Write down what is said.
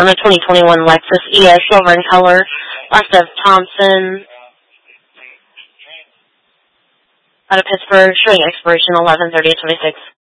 On the 2021 Lexus ES, silver in color, last of Thompson, out of Pittsburgh, showing expiration 11/30/26.